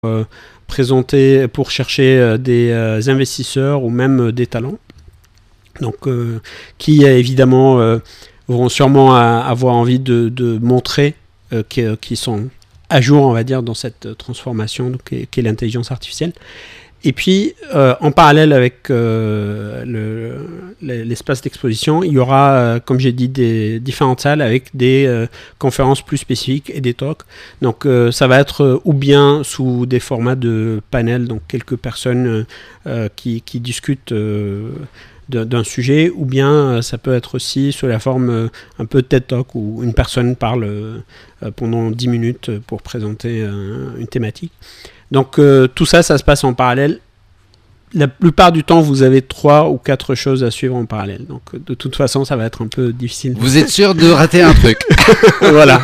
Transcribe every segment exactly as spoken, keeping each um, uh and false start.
euh, présenter, pour chercher euh, des euh, investisseurs ou même euh, des talents. Donc, euh, qui évidemment euh, vont sûrement à, avoir envie de, de montrer euh, qu'ils, qu'ils sont à jour, on va dire, dans cette transformation donc, qui est l'intelligence artificielle. Et puis, euh, en parallèle avec euh, le, l'espace d'exposition, il y aura, euh, comme j'ai dit, des différentes salles avec des euh, conférences plus spécifiques et des talks. Donc, euh, ça va être euh, ou bien sous des formats de panel, donc quelques personnes euh, qui, qui discutent euh, de, d'un sujet, ou bien euh, ça peut être aussi sous la forme euh, un peu TED Talk où une personne parle euh, pendant dix minutes pour présenter euh, une thématique. Donc euh, tout ça, ça se passe en parallèle. La plupart du temps, vous avez trois ou quatre choses à suivre en parallèle. Donc de toute façon, ça va être un peu difficile. Vous êtes sûr de rater un truc. Voilà.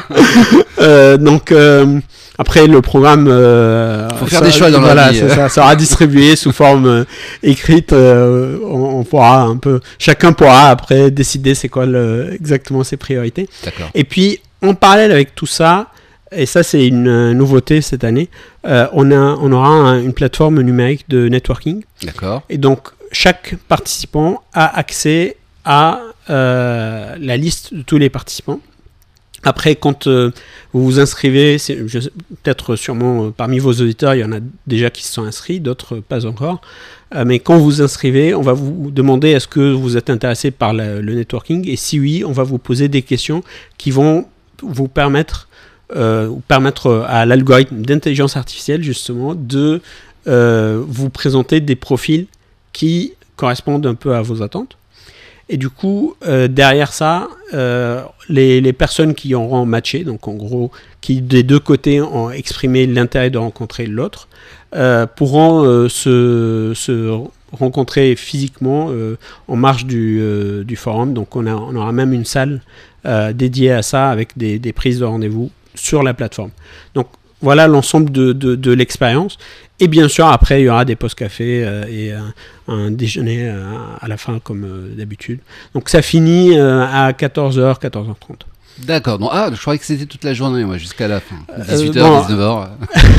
Euh, donc euh, après, le programme... Euh, faut faire ça, des choix dans voilà, la vie. Ça, ça sera distribué sous forme euh, écrite. Euh, on, on pourra un peu... Chacun pourra après décider c'est quoi le, exactement ses priorités. D'accord. Et puis, en parallèle avec tout ça... Et ça, c'est une euh, nouveauté cette année. Euh, on, a, on aura un, une plateforme numérique de networking. D'accord. Et donc, chaque participant a accès à euh, la liste de tous les participants. Après, quand euh, vous vous inscrivez, c'est, je, peut-être sûrement euh, parmi vos auditeurs, il y en a déjà qui se sont inscrits, d'autres euh, pas encore. Euh, mais quand vous vous inscrivez, on va vous demander est-ce que vous êtes intéressé par la, le networking. Et si oui, on va vous poser des questions qui vont vous permettre Euh, ou permettre à l'algorithme d'intelligence artificielle justement de euh, vous présenter des profils qui correspondent un peu à vos attentes. Et du coup, euh, derrière ça, euh, les, les personnes qui auront matché, donc en gros, qui des deux côtés ont exprimé l'intérêt de rencontrer l'autre, euh, pourront euh, se, se rencontrer physiquement euh, en marge du, euh, du forum. Donc on, a, on aura même une salle euh, dédiée à ça avec des, des prises de rendez-vous sur la plateforme. Donc voilà l'ensemble de, de, de l'expérience. Et bien sûr, après, il y aura des pauses café euh, et euh, un déjeuner euh, à la fin, comme euh, d'habitude. Donc ça finit euh, à quatorze heures, quatorze heures trente. D'accord. Donc, ah, je croyais que c'était toute la journée, ouais, jusqu'à la fin. dix-huit heures, euh, bon, dix-neuf heures.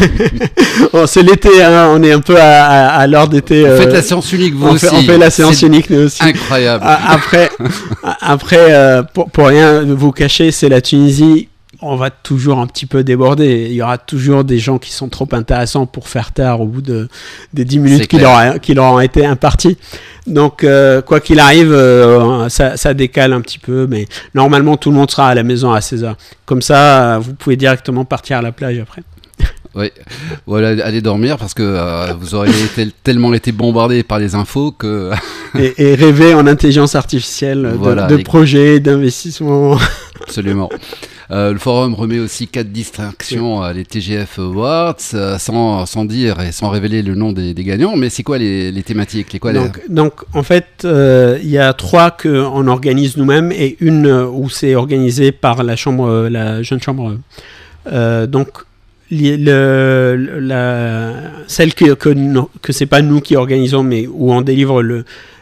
Bon, c'est l'été, hein, on est un peu à, à, à l'heure d'été. Vous euh, faites la séance unique, vous on aussi. Fait, on fait la séance c'est unique, nous aussi. Incroyable. Après, après euh, pour, pour rien vous cacher, c'est la Tunisie. On va toujours un petit peu déborder. Il y aura toujours des gens qui sont trop intéressants pour faire taire au bout de, des dix minutes qui leur, qui leur ont été imparties. Donc, euh, quoi qu'il arrive, euh, ça, ça décale un petit peu. Mais normalement, tout le monde sera à la maison à seize heures. Comme ça, vous pouvez directement partir à la plage après. Oui, voilà, allez dormir parce que euh, vous aurez été, tellement été bombardé par les infos que... et, et rêver en intelligence artificielle, de, voilà, de les... projets, d'investissements. Absolument. Euh, le forum remet aussi quatre distinctions à les T G F Awards, euh, sans, sans dire et sans révéler le nom des, des gagnants. Mais c'est quoi les, les thématiques les quoi, donc, les... donc, en fait, il euh, y a trois qu'on organise nous-mêmes et une où c'est organisé par la, chambre, la Jeune Chambre. Euh, donc, le, la, celle que, que, que c'est pas nous qui organisons, mais où on délivre le,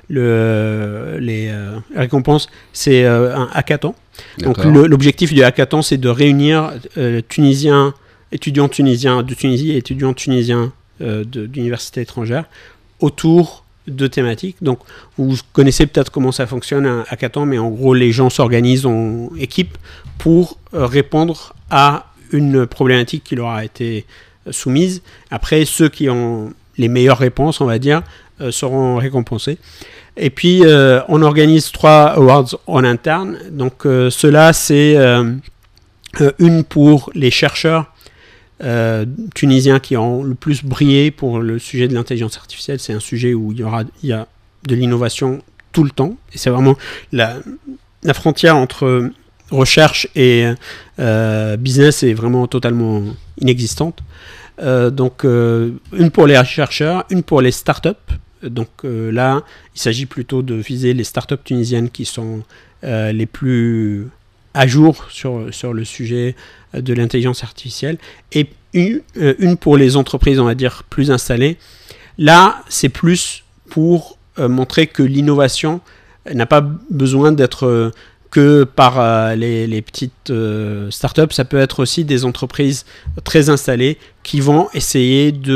le, les euh, récompenses, c'est euh, un hackathon. Donc le, l'objectif du hackathon, c'est de réunir euh, Tunisiens, étudiants tunisiens de Tunisie et étudiants tunisiens euh, de, d'universités étrangères autour de thématiques. Donc vous connaissez peut-être comment ça fonctionne un hackathon, mais en gros les gens s'organisent en équipe pour euh, répondre à une problématique qui leur a été soumise. Après, ceux qui ont les meilleures réponses, on va dire, euh, seront récompensés. Et puis, euh, on organise trois awards en interne. Donc, euh, cela, c'est euh, euh, une pour les chercheurs euh, tunisiens qui ont le plus brillé pour le sujet de l'intelligence artificielle. C'est un sujet où il y aura, il y a de l'innovation tout le temps. Et c'est vraiment la, la frontière entre recherche et euh, business est vraiment totalement inexistante. Euh, donc, euh, une pour les chercheurs, une pour les startups. Donc euh, là, il s'agit plutôt de viser les startups tunisiennes qui sont euh, les plus à jour sur, sur le sujet de l'intelligence artificielle. Et une, euh, une pour les entreprises, on va dire, plus installées. Là, c'est plus pour euh, montrer que l'innovation n'a pas besoin d'être euh, que par euh, les, les petites euh, startups. Ça peut être aussi des entreprises très installées qui vont essayer de